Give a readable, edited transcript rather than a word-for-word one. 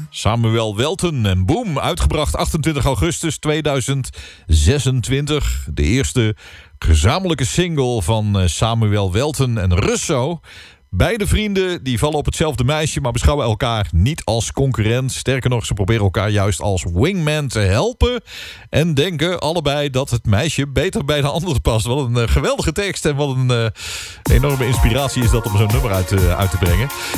Samuel Welten en Boom, uitgebracht 28 augustus 2026. De eerste gezamenlijke single van Samuel Welten en Russo. Beide vrienden die vallen op hetzelfde meisje, maar beschouwen elkaar niet als concurrent. Sterker nog, ze proberen elkaar juist als wingman te helpen. En denken allebei dat het meisje beter bij de ander past. Wat een geweldige tekst en wat een enorme inspiratie is dat om zo'n nummer uit te brengen.